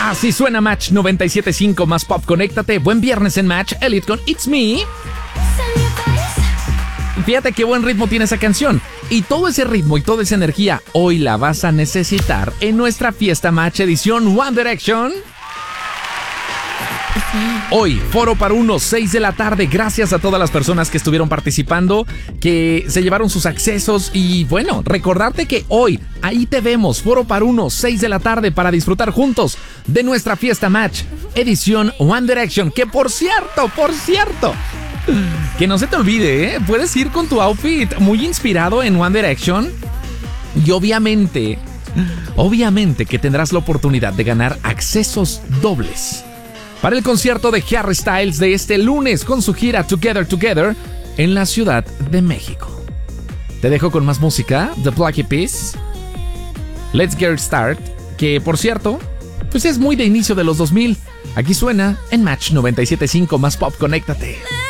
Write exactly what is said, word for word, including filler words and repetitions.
Así suena Match noventa y siete punto cinco más Pop. Conéctate. Buen viernes en Match. Elliot con It's Me. Fíjate qué buen ritmo tiene esa canción. Y todo ese ritmo y toda esa energía hoy la vas a necesitar en nuestra fiesta Match edición One Direction. Hoy, foro para uno, seis de la tarde. Gracias a todas las personas que estuvieron participando, que se llevaron sus accesos. Y bueno, recordarte que hoy, ahí te vemos, foro para uno, seis de la tarde, para disfrutar juntos de nuestra fiesta Match edición One Direction. Que por cierto, por cierto, que no se te olvide, ¿eh? Puedes ir con tu outfit muy inspirado en One Direction. Y obviamente, obviamente que tendrás la oportunidad de ganar accesos dobles para el concierto de Harry Styles de este lunes con su gira Together Together en la Ciudad de México. Te dejo con más música, The Black Eyed Peas, Let's Get Started, que por cierto, pues es muy de inicio de los dos mil. Aquí suena en Match noventa y siete punto cinco más Pop. Conéctate.